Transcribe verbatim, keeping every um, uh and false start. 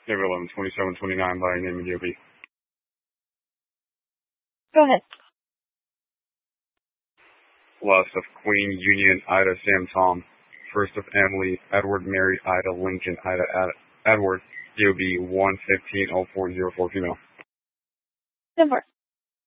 David eleven twenty-seven twenty-nine by name of D O B. Go ahead. Last of Queen, Union, Ida, Sam, Tom. First of Emily, Edward, Mary, Ida, Lincoln, Ida, Ad- Edward, D O B one fifteen oh four zero four female. Number.